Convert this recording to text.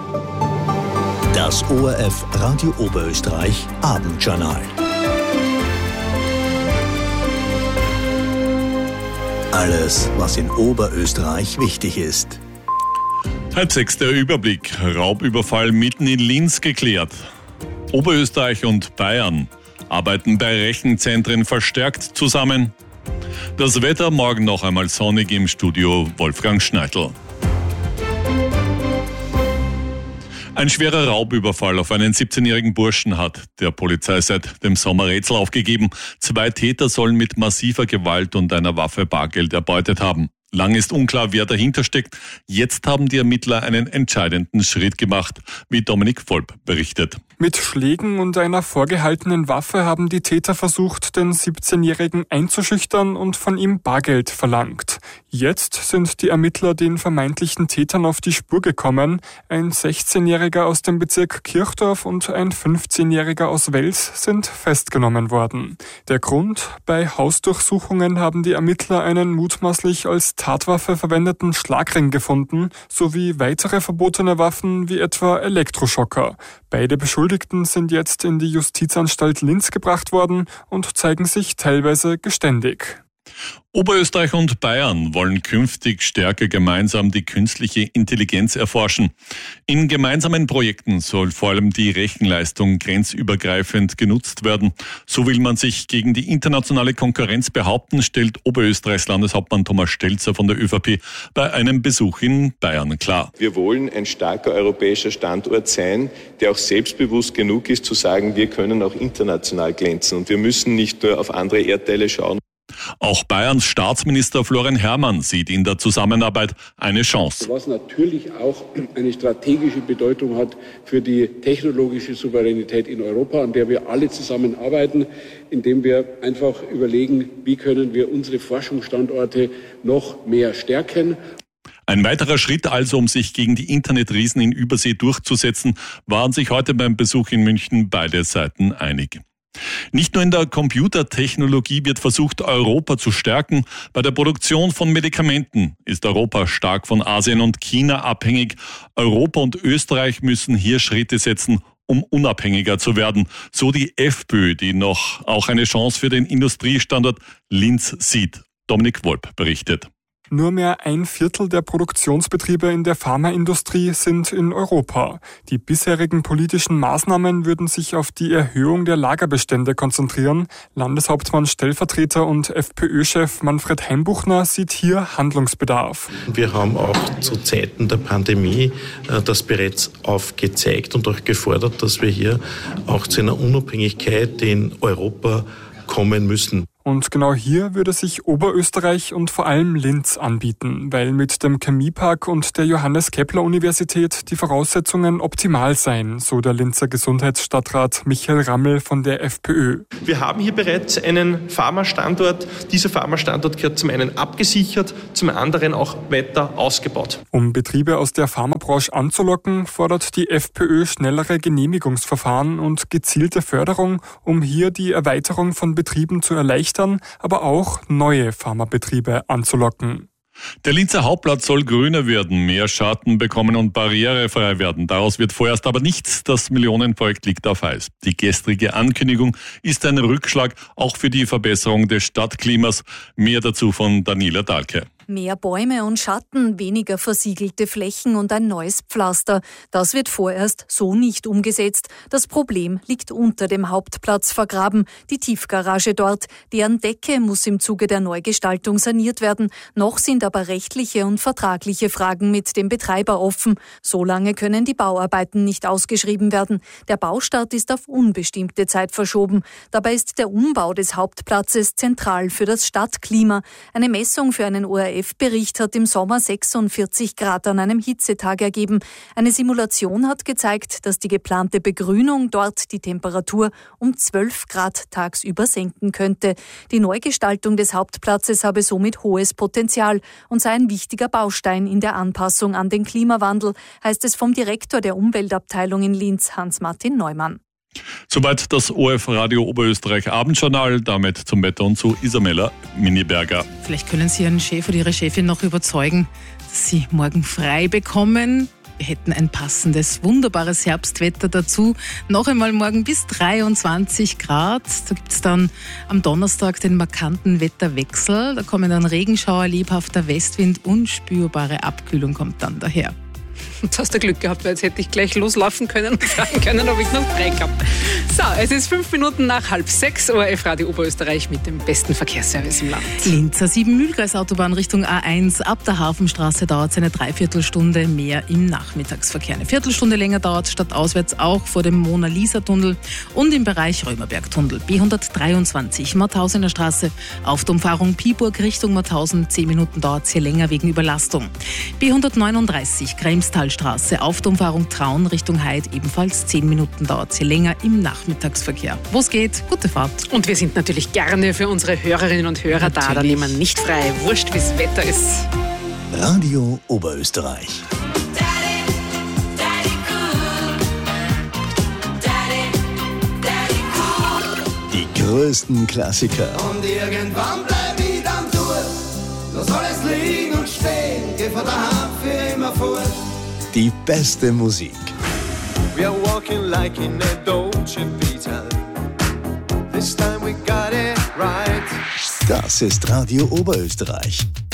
Das ORF Radio Oberösterreich Abendjournal. Alles, was in Oberösterreich wichtig ist. 5:30 der Überblick. Raubüberfall mitten in Linz geklärt. Oberösterreich und Bayern arbeiten bei Rechenzentren verstärkt zusammen. Das Wetter morgen noch einmal sonnig, im Studio Wolfgang Schneidl. Ein schwerer Raubüberfall auf einen 17-jährigen Burschen hat der Polizei seit dem Sommer Rätsel aufgegeben. 2 Täter sollen mit massiver Gewalt und einer Waffe Bargeld erbeutet haben. Lang ist unklar, wer dahinter steckt. Jetzt haben die Ermittler einen entscheidenden Schritt gemacht, wie Dominik Volp berichtet. Mit Schlägen und einer vorgehaltenen Waffe haben die Täter versucht, den 17-Jährigen einzuschüchtern und von ihm Bargeld verlangt. Jetzt sind die Ermittler den vermeintlichen Tätern auf die Spur gekommen. Ein 16-Jähriger aus dem Bezirk Kirchdorf und ein 15-Jähriger aus Wels sind festgenommen worden. Der Grund? Bei Hausdurchsuchungen haben die Ermittler einen mutmaßlich als Tatwaffe verwendeten Schlagring gefunden, sowie weitere verbotene Waffen wie etwa Elektroschocker. Beide Beschuldigten sind jetzt in die Justizanstalt Linz gebracht worden und zeigen sich teilweise geständig. Oberösterreich und Bayern wollen künftig stärker gemeinsam die künstliche Intelligenz erforschen. In gemeinsamen Projekten soll vor allem die Rechenleistung grenzübergreifend genutzt werden. So will man sich gegen die internationale Konkurrenz behaupten, stellt Oberösterreichs Landeshauptmann Thomas Stelzer von der ÖVP bei einem Besuch in Bayern klar. Wir wollen ein starker europäischer Standort sein, der auch selbstbewusst genug ist zu sagen, wir können auch international glänzen und wir müssen nicht nur auf andere Erdteile schauen. Auch Bayerns Staatsminister Florian Herrmann sieht in der Zusammenarbeit eine Chance. Was natürlich auch eine strategische Bedeutung hat für die technologische Souveränität in Europa, an der wir alle zusammenarbeiten, indem wir einfach überlegen, wie können wir unsere Forschungsstandorte noch mehr stärken. Ein weiterer Schritt also, um sich gegen die Internetriesen in Übersee durchzusetzen, waren sich heute beim Besuch in München beide Seiten einig. Nicht nur in der Computertechnologie wird versucht, Europa zu stärken. Bei der Produktion von Medikamenten ist Europa stark von Asien und China abhängig. Europa und Österreich müssen hier Schritte setzen, um unabhängiger zu werden. So die FPÖ, die noch auch eine Chance für den Industriestandort Linz sieht. Dominik Wolp berichtet. Nur mehr 1/4 der Produktionsbetriebe in der Pharmaindustrie sind in Europa. Die bisherigen politischen Maßnahmen würden sich auf die Erhöhung der Lagerbestände konzentrieren. Landeshauptmann Stellvertreter und FPÖ-Chef Manfred Heimbuchner sieht hier Handlungsbedarf. Wir haben auch zu Zeiten der Pandemie das bereits aufgezeigt und auch gefordert, dass wir hier auch zu einer Unabhängigkeit in Europa kommen müssen. Und genau hier würde sich Oberösterreich und vor allem Linz anbieten, weil mit dem Chemiepark und der Johannes-Kepler-Universität die Voraussetzungen optimal seien, so der Linzer Gesundheitsstadtrat Michael Rammel von der FPÖ. Wir haben hier bereits einen Pharmastandort. Dieser Pharmastandort gehört zum einen abgesichert, zum anderen auch weiter ausgebaut. Um Betriebe aus der Pharmabranche anzulocken, fordert die FPÖ schnellere Genehmigungsverfahren und gezielte Förderung, um hier die Erweiterung von Betrieben zu erleichtern, aber auch neue Pharmabetriebe anzulocken. Der Linzer Hauptplatz soll grüner werden, mehr Schatten bekommen und barrierefrei werden. Daraus wird vorerst aber nichts. Das Millionenprojekt liegt auf Eis. Die gestrige Ankündigung ist ein Rückschlag, auch für die Verbesserung des Stadtklimas. Mehr dazu von Daniela Dahlke. Mehr Bäume und Schatten, weniger versiegelte Flächen und ein neues Pflaster. Das wird vorerst so nicht umgesetzt. Das Problem liegt unter dem Hauptplatz vergraben, die Tiefgarage dort. Deren Decke muss im Zuge der Neugestaltung saniert werden. Noch sind aber rechtliche und vertragliche Fragen mit dem Betreiber offen. Solange können die Bauarbeiten nicht ausgeschrieben werden. Der Baustart ist auf unbestimmte Zeit verschoben. Dabei ist der Umbau des Hauptplatzes zentral für das Stadtklima. Eine Messung für einen ORF-Bericht hat im Sommer 46 Grad an einem Hitzetag ergeben. Eine Simulation hat gezeigt, dass die geplante Begrünung dort die Temperatur um 12 Grad tagsüber senken könnte. Die Neugestaltung des Hauptplatzes habe somit hohes Potenzial und sei ein wichtiger Baustein in der Anpassung an den Klimawandel, heißt es vom Direktor der Umweltabteilung in Linz, Hans-Martin Neumann. Soweit das ORF Radio Oberösterreich Abendjournal. Damit zum Wetter und zu Isabella Miniberger. Vielleicht können Sie Ihren Chef oder Ihre Chefin noch überzeugen, dass Sie morgen frei bekommen. Wir hätten ein passendes, wunderbares Herbstwetter dazu. Noch einmal morgen bis 23 Grad. Da gibt es dann am Donnerstag den markanten Wetterwechsel. Da kommen dann Regenschauer, lebhafter Westwind, unspürbare Abkühlung kommt dann daher. Jetzt hast du Glück gehabt, weil jetzt hätte ich gleich loslaufen können und fragen können, ob ich noch frei gehabt. So, es ist 5 Minuten nach 5:30, ORF Radio Oberösterreich mit dem besten Verkehrsservice im Land. Linzer 7-Mühlkreisautobahn Richtung A1. Ab der Hafenstraße dauert es eine Dreiviertelstunde mehr im Nachmittagsverkehr. Eine Viertelstunde länger dauert es stadtauswärts auch vor dem Mona-Lisa-Tunnel und im Bereich Römerberg-Tunnel. B123 Mauthausener Straße auf der Umfahrung Piburg Richtung Mauthausen. 10 Minuten dauert es hier länger wegen Überlastung. B139 Kremstalstraße auf der Umfahrung Traun Richtung Heid. Ebenfalls 10 Minuten dauert es hier länger im Nachmittagsverkehr. Wo es geht, gute Fahrt. Und wir sind natürlich gerne für unsere Hörerinnen und Hörer da. Da nehmen wir nicht frei. Wurscht, wie das Wetter ist. Radio Oberösterreich. Die größten Klassiker. Und irgendwann bleib ich dann durch. Lass alles liegen und stehen. Geh von daheim für immer fort. Die beste Musik. We are walking like in a Dolce Vita. This time we got it right. Das ist Radio Oberösterreich.